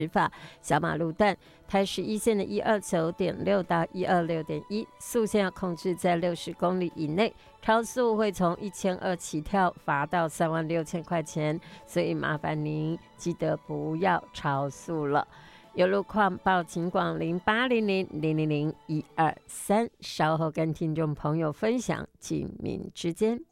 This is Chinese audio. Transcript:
法，小马路段台十一线的129.6到126.1，速限要控制在60公里以内，超速会从1200起跳，罚到36000块钱，所以麻烦您记得不要超速了。有路况报警广0800000123，稍后跟听众朋友分享警民之间。